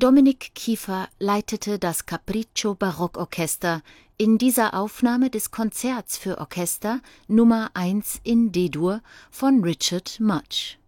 Dominik Kiefer leitete das Capriccio Barockorchester in dieser Aufnahme des Konzerts für Orchester Nummer 1 in D-Dur von Richard Mudge.